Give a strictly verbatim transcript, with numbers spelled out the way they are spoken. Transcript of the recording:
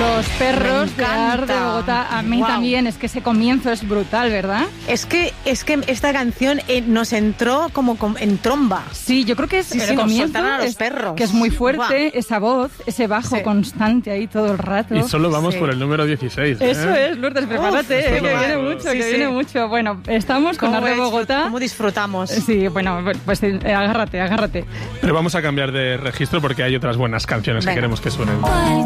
los perros de Ar de Bogotá. A mí wow. también, es que ese comienzo es brutal, ¿verdad? Es que, es que esta canción eh, nos entró como con, en tromba. Sí, yo creo que es Sí, el sí, nos comienzo, soltaron a los es, perros. que es muy fuerte, Wow. esa voz, ese bajo Sí. constante ahí todo el rato. Y solo vamos Sí. por el número dieciséis. ¿eh? Eso es, Lourdes, prepárate, Uf, eh, esto que es viene lo- mucho, Sí, que sí. viene mucho. Bueno, estamos con ¿Cómo, Ar de disfrut- Bogotá. ¿Cómo disfrutamos? Sí, bueno, pues eh, agárrate, agárrate. Pero vamos a cambiar de registro porque hay otras buenas canciones Venga. que queremos que suenen. Vuelta